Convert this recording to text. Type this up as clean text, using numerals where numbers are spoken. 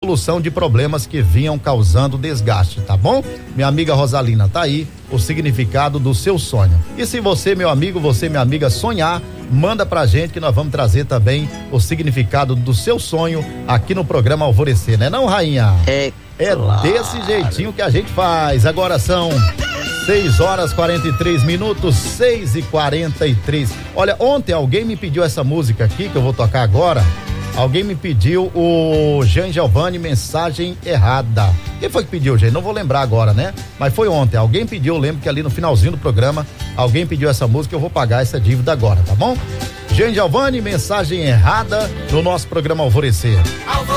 solução de problemas que vinham causando desgaste, tá bom? Minha amiga Rosalina, tá aí o significado do seu sonho. E se você, meu amigo, você, minha amiga, sonhar, manda pra gente que nós vamos trazer também o significado do seu sonho aqui no programa Alvorecer, né não, rainha? É claro. Desse jeitinho que a gente faz. Agora são 6h43, 6h43. Olha, ontem alguém me pediu essa música aqui que eu vou tocar agora. Alguém me pediu o Jean Giovanni, Mensagem Errada. Quem foi que pediu, gente? Não vou lembrar agora, né? Mas foi ontem. Alguém pediu, eu lembro que ali no finalzinho do programa, alguém pediu essa música, eu vou pagar essa dívida agora, tá bom? Jean Giovanni, Mensagem Errada, no nosso programa Alvorecer.